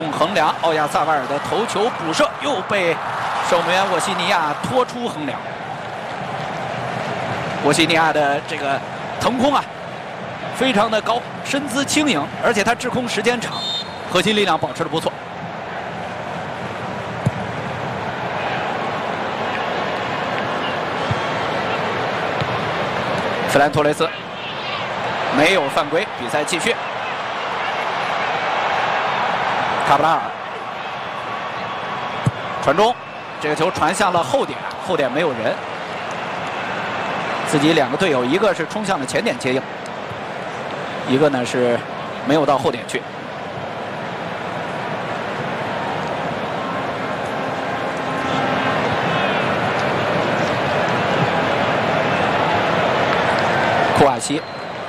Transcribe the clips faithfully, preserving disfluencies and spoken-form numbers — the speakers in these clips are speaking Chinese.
横梁，奥亚萨瓦尔的头球补射又被守门员沃西尼亚拖出横梁。沃西尼亚的这个腾空啊，非常的高，身姿轻盈，而且他滞空时间长，核心力量保持的不错。弗兰托雷斯没有犯规，比赛继续。 卡布拉尔传中，这个球传向了后点，后点没有人，自己两个队友，一个是冲向了前点接应，一个呢是没有到后点去。库瓦西。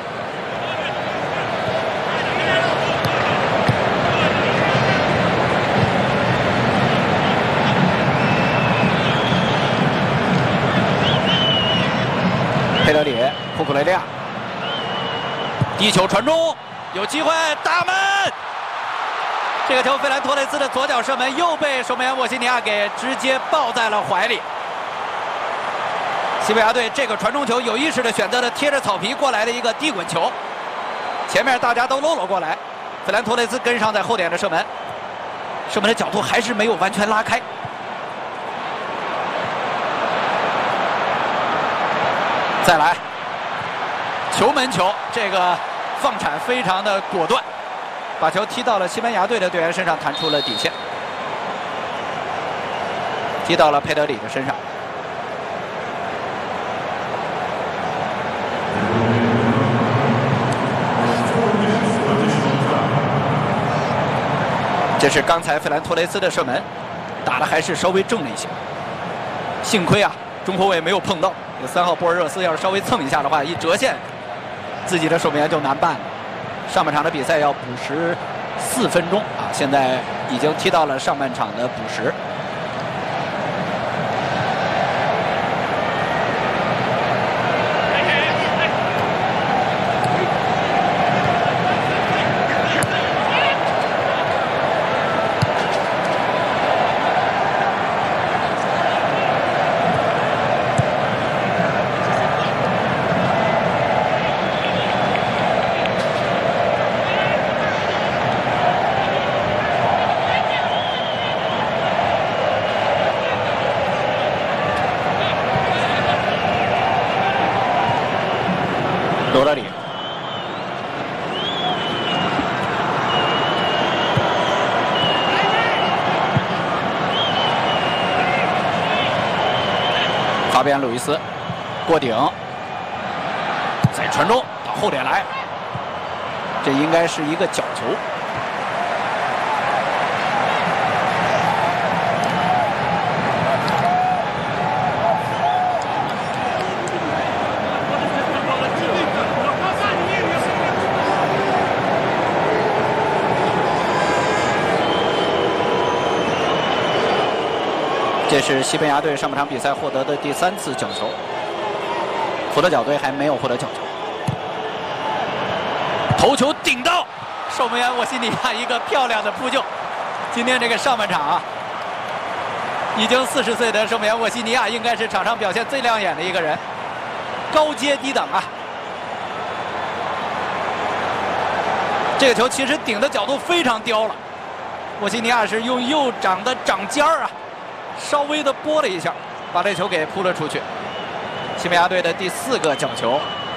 佩德里、库库雷利亚，低球传中，有机会打门。这个球，费兰托雷斯的左脚射门又被守门员沃西尼亚给直接抱在了怀里。西班牙队这个传中球有意识的选择了贴着草皮过来的一个低滚球，前面大家都搂了过来，费兰托雷斯跟上在后点的射门，射门的角度还是没有完全拉开。 再来，球门球，这个放铲非常的果断，把球踢到了西班牙队的队员身上，弹出了底线，踢到了佩德里的身上。这是刚才费兰托雷斯的射门，打的还是稍微正了一些，幸亏啊，中后卫没有碰到。 这三号波尔热斯要是稍微蹭一下的话，一折线，自己的守门员就难办了。上半场的比赛要补时四分钟啊，现在已经踢到了上半场的补时。罗德里，法比安·鲁伊斯过顶，再传中到后点来，这应该是一个角球。 这是西班牙队上半场比赛获得的第三次角球，佛得角队还没有获得角球。头球顶到守门员沃西尼亚，一个漂亮的扑救。今天这个上半场啊，已经四十岁的守门员沃西尼亚应该是场上表现最亮眼的一个人，高阶低等啊。这个球其实顶的角度非常刁了，沃西尼亚是用右掌的掌尖儿啊。 稍微的拨了一下，把这球给扑了出去。西班牙队的第四个角球。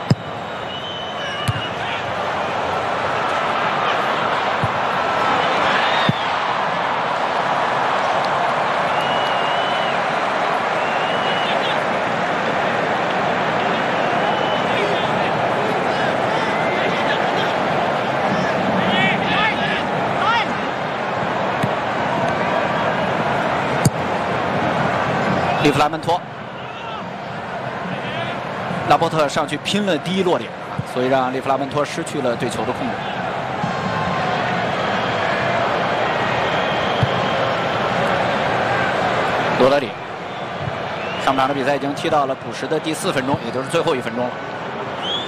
利弗拉门托，拉波特上去拼了第一落点，所以让利弗拉门托失去了对球的控制。罗德里，上半场的比赛已经踢到了补时的第四分钟，也就是最后一分钟了。